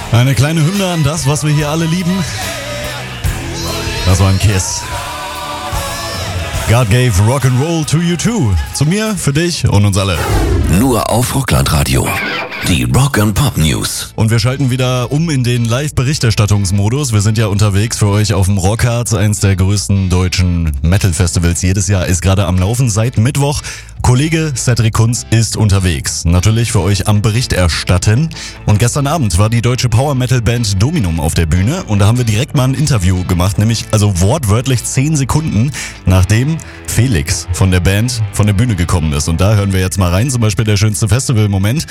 Eine kleine Hymne an das, was wir hier alle lieben. Das war ein Kiss. God gave Rock'n'Roll to you too. Zu mir, für dich und uns alle. Nur auf Rocklandradio. Die Rock&Pop News. Und wir schalten wieder um in den Live-Berichterstattungsmodus. Wir sind ja unterwegs für euch auf dem Rockharz, eins der größten deutschen Metal-Festivals jedes Jahr, ist gerade am Laufen seit Mittwoch. Kollege Cedric Kunz ist unterwegs. Natürlich für euch am Bericht erstatten. Und gestern Abend war die deutsche Power-Metal-Band Dominum auf der Bühne. Und da haben wir direkt mal ein Interview gemacht, nämlich also wortwörtlich 10 Sekunden, nachdem Felix von der Band von der Bühne gekommen ist. Und da hören wir jetzt mal rein, zum Beispiel der schönste Festival-Moment.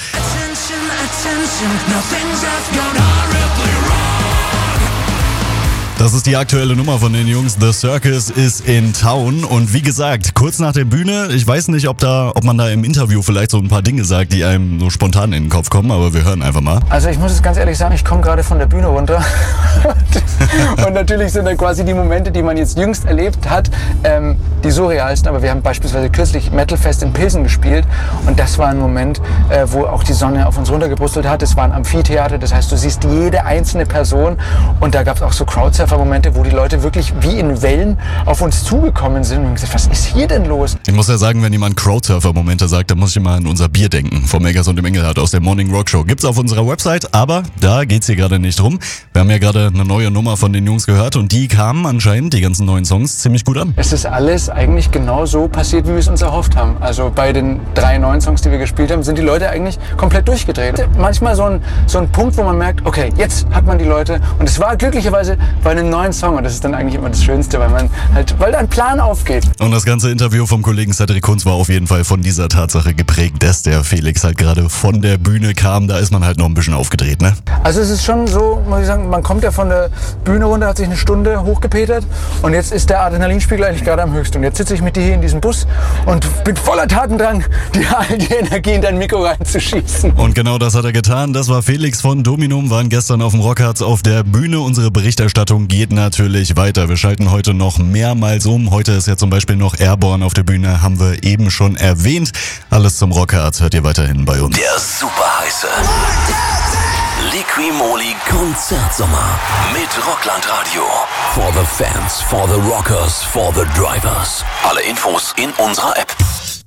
Das ist die aktuelle Nummer von den Jungs. The Circus is in town. Und wie gesagt, kurz nach der Bühne, ich weiß nicht, ob man da im Interview vielleicht so ein paar Dinge sagt, die einem so spontan in den Kopf kommen, aber wir hören einfach mal. Also ich muss es ganz ehrlich sagen, ich komme gerade von der Bühne runter. Und natürlich sind da quasi die Momente, die man jetzt jüngst erlebt hat, die surrealsten. Aber wir haben beispielsweise kürzlich Metalfest in Pilsen gespielt. Und das war ein Moment, wo auch die Sonne auf uns runtergebrustelt hat. Es war ein Amphitheater, das heißt, du siehst jede einzelne Person. Und da gab es auch so Crowdsurfer-Momente, wo die Leute wirklich wie in Wellen auf uns zugekommen sind und gesagt, was ist hier denn los? Ich muss ja sagen, wenn jemand Crowdsurfer-Momente sagt, dann muss ich immer an unser Bier denken. Vom Megas und dem Engelhardt aus der Morning Rock Show. Gibt's auf unserer Website, aber da geht's hier gerade nicht drum. Wir haben ja gerade eine neue Nummer von den Jungs gehört und die kamen anscheinend, die ganzen neuen Songs, ziemlich gut an. Es ist alles eigentlich genau so passiert, wie wir es uns erhofft haben. Also bei den 3 neuen Songs, die wir gespielt haben, sind die Leute eigentlich komplett durchgedreht. Manchmal so ein Punkt, wo man merkt, okay, jetzt hat man die Leute und es war glücklicherweise bei einem neuen Song und das ist dann eigentlich immer das Schönste, weil da ein Plan aufgeht. Und das ganze Interview vom Kollegen Cedric Kunz war auf jeden Fall von dieser Tatsache geprägt, dass der Felix halt gerade von der Bühne kam. Da ist man halt noch ein bisschen aufgedreht, ne? Also es ist schon so, muss ich sagen, man kommt ja von der Bühne runter, hat sich eine Stunde hochgepetert und jetzt ist der Adrenalinspiegel eigentlich gerade am höchsten. Und jetzt sitze ich mit dir hier in diesem Bus und bin voller Tatendrang, all die Energie in dein Mikro reinzuschießen. Und genau das hat er getan. Das war Felix von Dominum, waren gestern auf dem Rockharz auf der Bühne. Unsere Berichterstattung geht natürlich weiter. Wir schalten heute noch mehrmals um. Heute ist ja zum Beispiel noch Airborne auf der Bühne, haben wir eben schon erwähnt. Alles zum Rockharz hört ihr weiterhin bei uns. Der super heiße Liqui-Moly Konzertsommer mit Rocklandradio. For the fans, for the rockers, for the drivers. Alle Infos in unserer App.